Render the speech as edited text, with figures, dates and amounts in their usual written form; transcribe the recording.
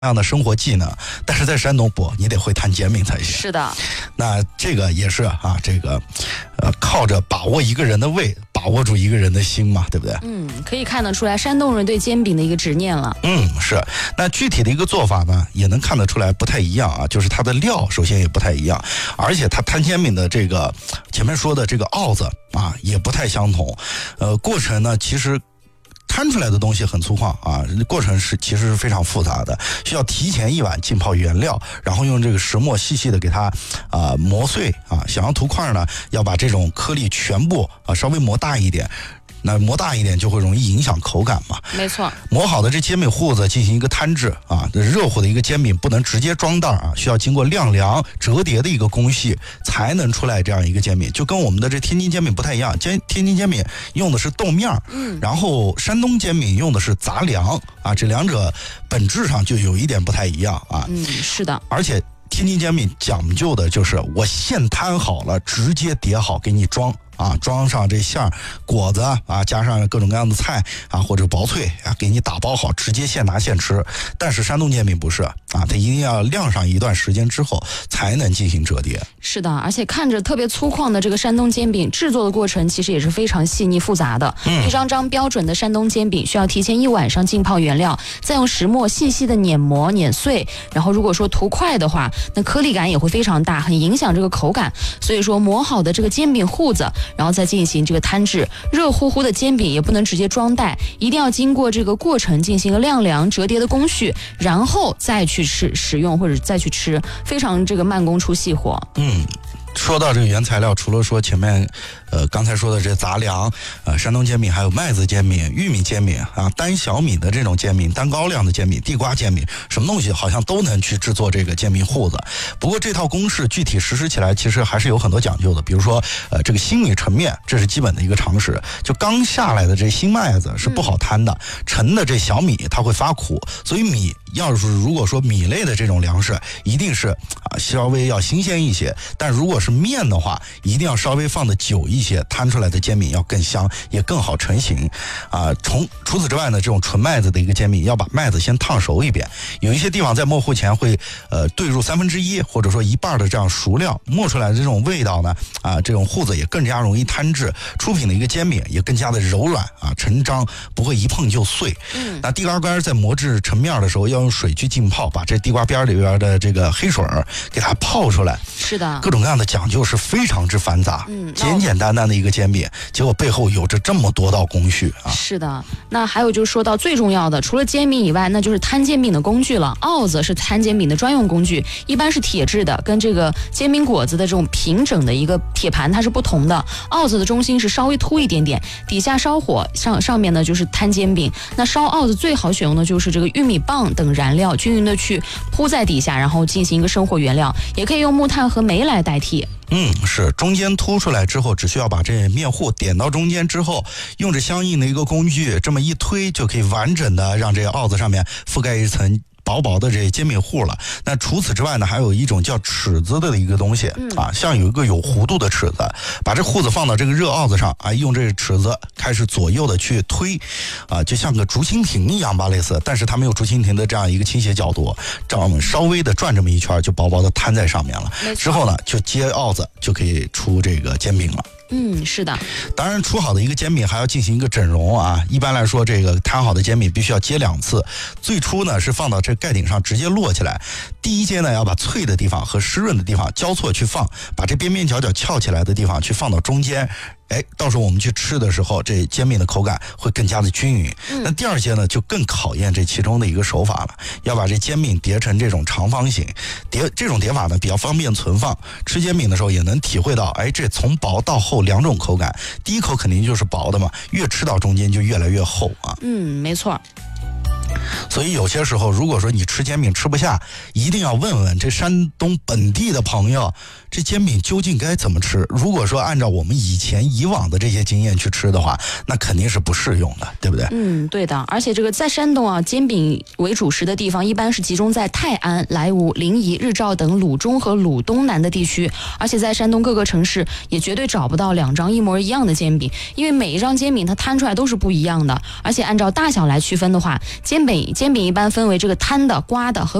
样的生活技能，但是在山东不，你得会摊煎饼才行。 是的， 那这个也是啊，这个靠着把握一个人的胃，把握住一个人的心嘛，对不对？ 可以看得出来山东人对煎饼的一个执念了。 是。那具体的一个做法呢，也能看得出来不太一样啊，就是它的料首先也不太一样，而且它摊煎饼的这个前面说的这个鏊子啊也不太相同。过程呢其实摊出来的东西很粗犷啊，过程其实是非常复杂的，需要提前1晚浸泡原料，然后用这个石磨细细的给它磨碎啊。想要图块呢，要把这种颗粒全部稍微磨大一点。那磨大一点就会容易影响口感嘛。 没错。 磨好的这煎饼糊子进行一个摊制啊，热乎的一个煎饼不能直接装袋啊，需要经过晾凉折叠的一个工序才能出来这样一个煎饼，就跟我们的这天津煎饼不太一样。天津煎饼用的是豆面然后山东煎饼用的是杂粮啊，这两者本质上就有一点不太一样啊。 是的。 而且天津煎饼讲究的就是我现摊好了，直接叠好给你装。装上这馅儿果子啊，加上各种各样的菜啊，或者薄脆啊，给你打包好，直接现拿现吃。但是山东煎饼不是啊，它一定要晾上一段时间之后才能进行折叠。 是的，而且看着特别粗犷的这个山东煎饼制作的过程其实也是非常细腻复杂的。一张张标准的山东煎饼需要提前1晚上浸泡原料，再用石磨细细的碾磨碾碎，然后如果说图块的话，那颗粒感也会非常大，很影响这个口感。所以说磨好的这个煎饼糊子，然后再进行这个摊制，热乎乎的煎饼也不能直接装袋，一定要经过这个过程进行一个晾凉折叠的工序，然后再去使用或者再去吃，非常这个慢工出细活。 说到这个原材料，除了说前面刚才说的这杂粮山东煎饼，还有麦子煎饼、玉米煎饼啊，单小米的这种煎饼、单高粱的煎饼、地瓜煎饼，什么东西好像都能去制作这个煎饼糊子。不过这套公式具体实施起来其实还是有很多讲究的，比如说这个新米陈面，这是基本的一个常识，就刚下来的这新麦子是不好摊的，陈的这小米它会发苦，所以米如果说米类的这种粮食一定是稍微要新鲜一些，但如果是面的话一定要稍微放的久一些，摊出来的煎饼要更香，也更好成型除此之外呢，这种纯麦子的一个煎饼要把麦子先烫熟一遍，有一些地方在磨糊前会兑入1/3或者说1半的这样熟料，磨出来的这种味道呢这种糊子也更加容易摊制，出品的一个煎饼也更加的柔软成章，不会一碰就碎。那地瓜干在磨制成面的时候要用水去浸泡，把这地瓜边里边的这个黑水给它泡出来。 是的， 各种各样的讲究是非常之繁杂。简简单单的一个煎饼，结果背后有着这么多道工序啊。 是的，那还有就是说到最重要的，除了煎饼以外，那就是摊煎饼的工具了。鏊子是摊煎饼的专用工具，一般是铁制的，跟这个煎饼果子的这种平整的一个铁盘它是不同的。鏊子的中心是稍微凸一点点，底下烧火，上面呢就是摊煎饼。那烧鏊子最好选用的就是这个玉米棒等燃料，均匀的去铺在底下，然后进行一个生火原料，也可以用木炭和煤来代替。 是中间凸出来之后，只需要把这面糊点到中间之后，用着相应的一个工具这么一推，就可以完整的让这个鏊子上面覆盖一层薄薄的这煎饼糊了。那除此之外呢，还有一种叫尺子的一个东西像有一个有弧度的尺子，把这糊子放到这个热鏊子上用这个尺子开始左右的去推就像个竹蜻蜓一样吧，类似，但是它没有竹蜻蜓的这样一个倾斜角度，这样稍微的转这么一圈，就薄薄的摊在上面了。之后呢，就接鏊子就可以出这个煎饼了。 是的。 当然出好的一个煎饼还要进行一个整容一般来说这个摊好的煎饼必须要接2次，最初呢是放到这盖顶上直接摞起来，第一阶呢要把脆的地方和湿润的地方交错去放，把这边边角角翘起来的地方去放到中间，到时候我们去吃的时候，这煎饼的口感会更加的均匀。那第2阶呢，就更考验这其中的一个手法了，要把这煎饼叠成这种长方形，这种叠法呢比较方便存放，吃煎饼的时候也能体会到，这从薄到厚2种口感，第一口肯定就是薄的嘛，越吃到中间就越来越厚没错。 所以有些时候如果说你吃煎饼吃不下，一定要问问这山东本地的朋友，这煎饼究竟该怎么吃。如果说按照我们以往的这些经验去吃的话，那肯定是不适用的，对不对？ 对的。而且这个在山东煎饼为主食的地方一般是集中在泰安、莱芜、临沂、日照等鲁中和鲁东南的地区，而且在山东各个城市也绝对找不到2张一模一样的煎饼，因为每一张煎饼它摊出来都是不一样的，而且按照大小来区分的话，煎煎饼一般分为这个摊的、刮的和